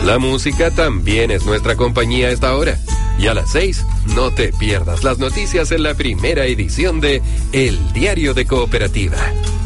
La música también es nuestra compañía a esta hora. Y a las 6, no te pierdas las noticias en la primera edición de El Diario de Cooperativa.